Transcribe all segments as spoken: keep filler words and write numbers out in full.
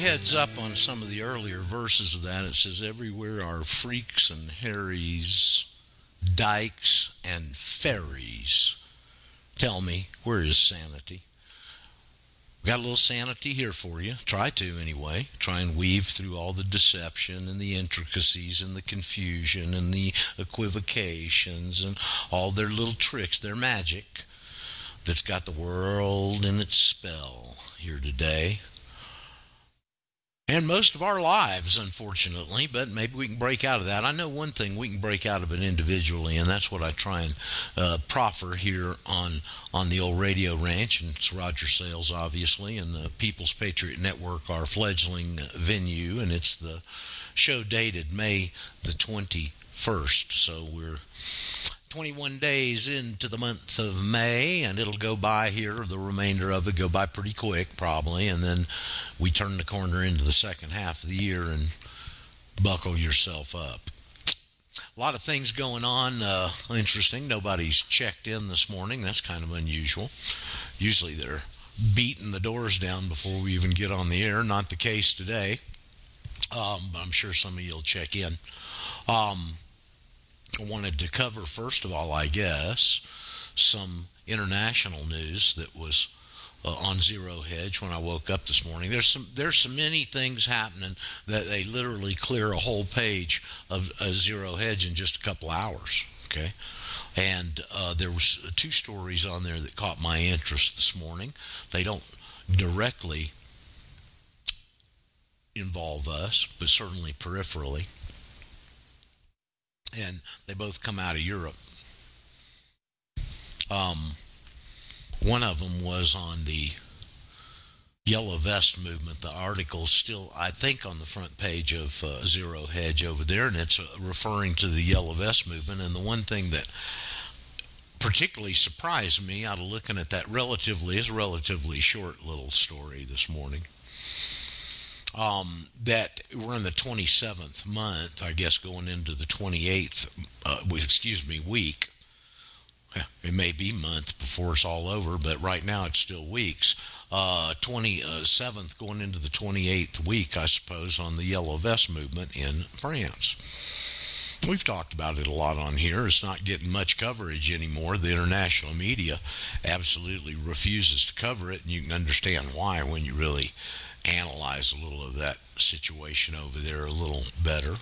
heads up on some of the earlier verses of that. It says, everywhere are freaks and harries, dykes and fairies. Tell me, where is sanity? We got a little sanity here for you. Try to, anyway. Try and weave through all the deception and the intricacies and the confusion and the equivocations and all their little tricks, their magic that's got the world in its spell here today. And most of our lives, unfortunately, but maybe we can break out of that. I know one thing, we can break out of it individually, and that's what I try and uh, proffer here on on the old radio ranch. And it's Roger Sales, obviously, and the People's Patriot Network, our fledgling venue, and it's the show dated May the twenty-first. So we're twenty-one days into the month of May, and it'll go by here, the remainder of it go by pretty quick probably, and then we turn the corner into the second half of the year, and buckle yourself up. A lot of things going on, uh, interesting. Nobody's checked in this morning. That's kind of unusual. Usually they're beating the doors down before we even get on the air. Not the case today, um, but I'm sure some of you will check in. Um, I wanted to cover, first of all, I guess, some international news that was uh, on Zero Hedge when I woke up this morning. There's some there's so many things happening that they literally clear a whole page of uh, Zero Hedge in just a couple hours. Okay, and uh, there was two stories on there that caught my interest this morning. They don't directly involve us, but certainly peripherally. And they both come out of Europe. Um, one of them was on the Yellow Vest movement. The article's still, I think, on the front page of uh, Zero Hedge over there, and it's uh, referring to the Yellow Vest movement. And the one thing that particularly surprised me out of looking at that relatively, is a relatively short little story this morning, Um, that we're in the twenty-seventh month, I guess, going into the twenty-eighth, uh, excuse me, week. It may be month before it's all over, but right now it's still weeks. Uh, twenty-seventh going into the twenty-eighth week, I suppose, on the Yellow Vest movement in France. We've talked about it a lot on here. It's not getting much coverage anymore. The international media absolutely refuses to cover it, and you can understand why when you really analyze a little of that situation over there a little better.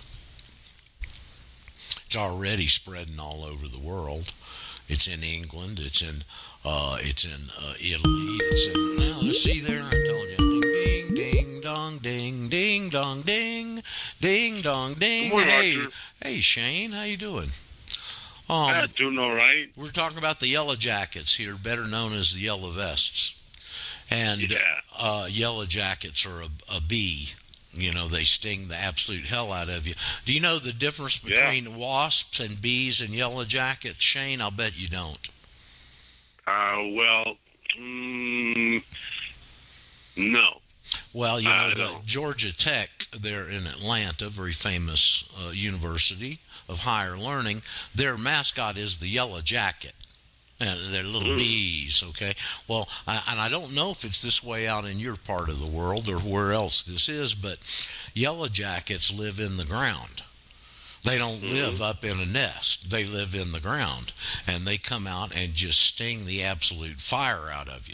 It's already spreading all over the world. It's in England. It's in uh, it's in uh, Italy. It's in, now, let's see there. I'm telling you, ding, ding, ding, dong, ding, ding, dong, ding, ding, dong, ding. Morning, hey, Roger. hey, Shane, how you doing? Um, yeah, doing all right. We're talking about the Yellow Jackets here, better known as the Yellow Vests. And yeah. uh, Yellow Jackets are a, a bee. You know, they sting the absolute hell out of you. Do you know the difference between yeah. wasps and bees and Yellow Jackets, Shane? I'll bet you don't. Uh, well, mm, no. Well, you know, uh, the no. Georgia Tech there in Atlanta, very famous uh, university of higher learning, their mascot is the Yellow Jacket. And they're little mm. bees, okay? Well, I, and I don't know if it's this way out in your part of the world or where else this is, but Yellow Jackets live in the ground. They don't mm. live up in a nest. They live in the ground, and they come out and just sting the absolute fire out of you.